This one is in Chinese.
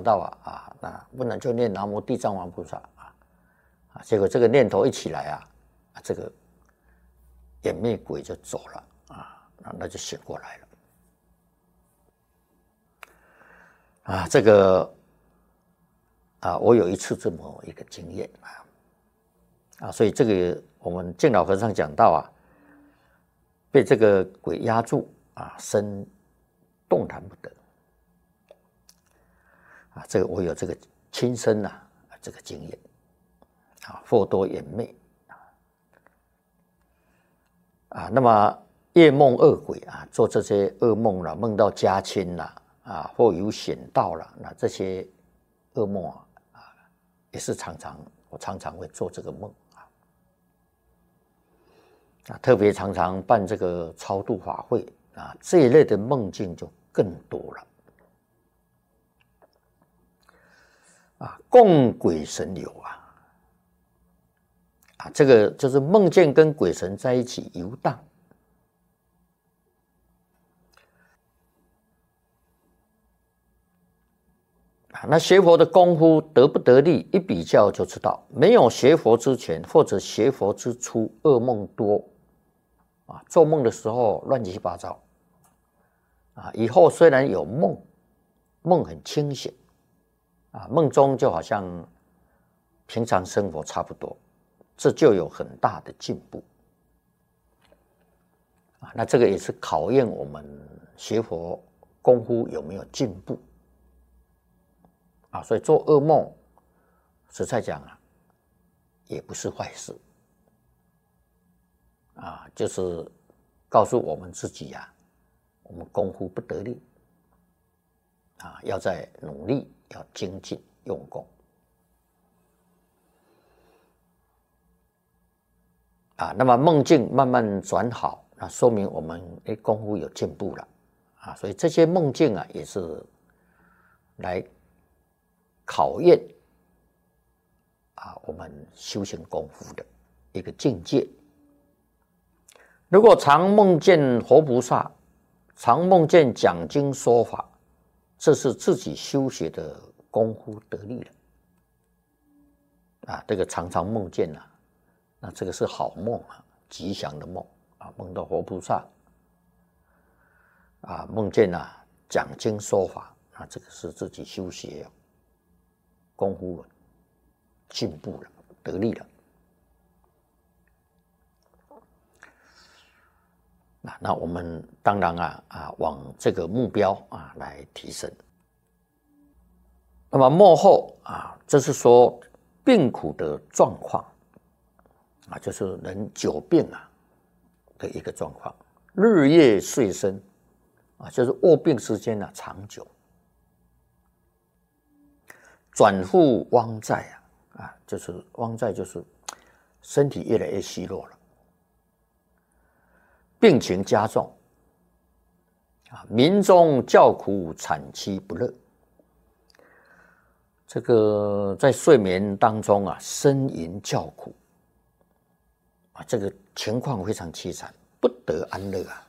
到那不能就念南无地藏王菩萨结果这个念头一起来这个眼魅鬼就走了那就醒过来了这个我有一次这么一个经验所以这个我们净老和尚讲到被这个鬼压住身动弹不得这个我有这个亲身这个经验颇多眼魅那么夜梦恶鬼做这些噩梦了，梦到家亲了或有险道了，那这些噩梦也是我常常会做这个梦特别常常办这个超度法会这一类的梦境就更多了供鬼神游这个就是梦见跟鬼神在一起游荡那学佛的功夫得不得力，一比较就知道，没有学佛之前或者学佛之初，噩梦多做梦的时候乱七八糟以后虽然有梦很清醒梦中就好像平常生活差不多，这就有很大的进步那这个也是考验我们学佛功夫有没有进步所以做噩梦实在讲也不是坏事就是告诉我们自己我们功夫不得力要再努力，要精进用功那么梦境慢慢转好，那说明我们功夫有进步了所以这些梦境也是来考验我们修行功夫的一个境界。如果常梦见活菩萨，常梦见讲经说法，这是自己修学的功夫得力了这个常常梦见那这个是好梦吉祥的梦梦到活菩萨梦见讲经说法这个是自己修学功夫进步了，得力了那我们当然往这个目标来提升。那么末后这是说病苦的状况就是人久病的一个状况，日夜岁深就是卧病时间长久，转复汪在就是汪在就是身体越来越虚弱了，病情加重民众叫苦惨凄不乐，这个在睡眠当中呻吟叫苦这个情况非常凄惨，不得安乐